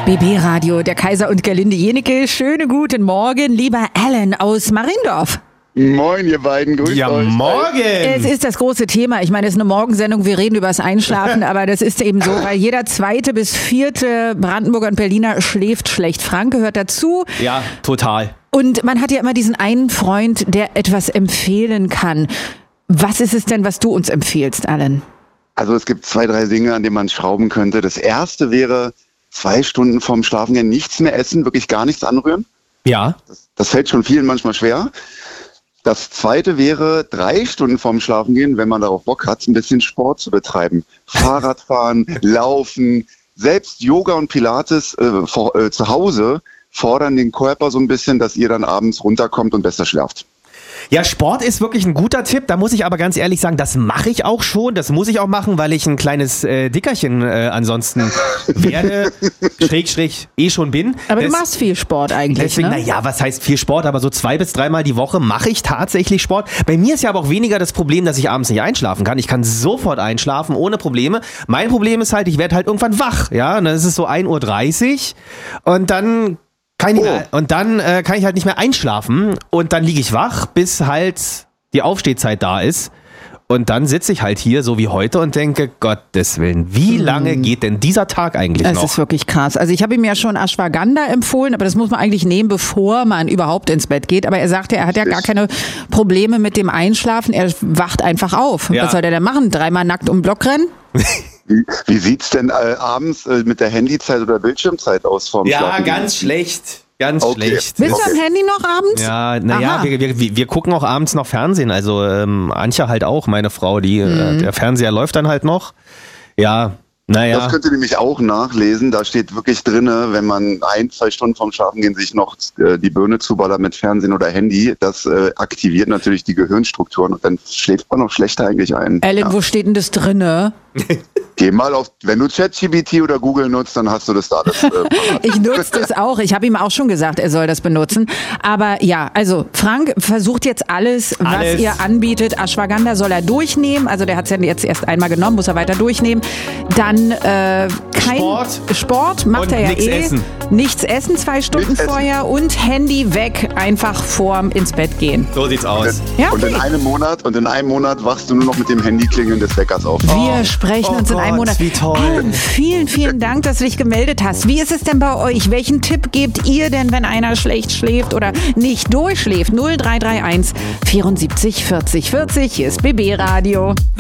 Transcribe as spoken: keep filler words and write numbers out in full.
B B-Radio, der Kaiser und Gerlinde Jenecke. Schönen guten Morgen, lieber Alan aus Mariendorf. Moin, ihr beiden, grüßt ja, euch. Morgen! Es ist das große Thema. Ich meine, es ist eine Morgensendung, wir reden über das Einschlafen, aber das ist eben so, weil jeder zweite bis vierte Brandenburger und Berliner schläft schlecht. Frank gehört dazu. Ja, total. Und man hat ja immer diesen einen Freund, der etwas empfehlen kann. Was ist es denn, was du uns empfiehlst, Alan? Also es gibt zwei, drei Dinge, an denen man schrauben könnte. Das erste wäre, zwei Stunden vorm Schlafengehen nichts mehr essen, wirklich gar nichts anrühren. Ja. Das, das fällt schon vielen manchmal schwer. Das zweite wäre, drei Stunden vorm Schlafengehen, wenn man darauf Bock hat, ein bisschen Sport zu betreiben. Fahrradfahren, Laufen, selbst Yoga und Pilates äh, vor, äh, zu Hause fordern den Körper so ein bisschen, dass ihr dann abends runterkommt und besser schlaft. Ja, Sport ist wirklich ein guter Tipp. Da muss ich aber ganz ehrlich sagen, das mache ich auch schon. Das muss ich auch machen, weil ich ein kleines äh, Dickerchen äh, ansonsten werde, schräg, schräg, eh schon bin. Aber das, du machst viel Sport eigentlich, deswegen, ne? Naja, was heißt viel Sport? Aber so zwei bis dreimal die Woche mache ich tatsächlich Sport. Bei mir ist ja aber auch weniger das Problem, dass ich abends nicht einschlafen kann. Ich kann sofort einschlafen, ohne Probleme. Mein Problem ist halt, ich werde halt irgendwann wach. Ja, und dann ist es so ein Uhr dreißig und dann... Kann ich, oh. Und dann äh, kann ich halt nicht mehr einschlafen und dann liege ich wach, bis halt die Aufstehzeit da ist. Und dann sitze ich halt hier, so wie heute, und denke, Gottes Willen, wie lange geht denn dieser Tag eigentlich das noch? Das ist wirklich krass. Also ich habe ihm ja schon Ashwagandha empfohlen, aber das muss man eigentlich nehmen, bevor man überhaupt ins Bett geht. Aber er sagte, er hat ja gar keine Probleme mit dem Einschlafen. Er wacht einfach auf. Ja. Was soll der denn machen? Dreimal nackt um den Block rennen? Wie, wie sieht's denn äh, abends äh, mit der Handyzeit oder Bildschirmzeit aus vorm Ja, Schlafen? ganz schlecht. Ganz okay. schlecht. Bist okay. du am Handy noch abends? Ja, naja, wir, wir, wir gucken auch abends noch Fernsehen. Also ähm, Antje halt auch, meine Frau, die mhm. äh, der Fernseher läuft dann halt noch. Ja, naja. Das könnt ihr nämlich auch nachlesen. Da steht wirklich drinne, wenn man ein, zwei Stunden vorm Schlafengehen sich noch äh, die Birne zuballert mit Fernsehen oder Handy, das äh, aktiviert natürlich die Gehirnstrukturen und dann schläft man noch schlechter eigentlich ein. Alan, ja. Wo steht denn das drinne? Geh mal auf, wenn du ChatGPT oder Google nutzt, dann hast du das da. Das, äh, ich nutze das auch. Ich habe ihm auch schon gesagt, er soll das benutzen. Aber ja, also Frank versucht jetzt alles, alles. was ihr anbietet. Ashwagandha soll er durchnehmen. Also der hat es ja jetzt erst einmal genommen, muss er weiter durchnehmen. Dann äh, kein Sport. Sport macht und er ja nichts eh. Essen. Nichts essen zwei Stunden nichts vorher essen. Und Handy weg, einfach vorm ins Bett gehen. So sieht's aus. Ja, und okay. in einem Monat und in einem Monat wachst du nur noch mit dem Handyklingeln des Weckers auf. Wir sprechen oh uns in Gott, einem Monat. wie toll. Alan, vielen, vielen Dank, dass du dich gemeldet hast. Wie ist es denn bei euch? Welchen Tipp gebt ihr denn, wenn einer schlecht schläft oder nicht durchschläft? null drei drei eins vierundsiebzig vierzig vierzig, hier ist B B-Radio.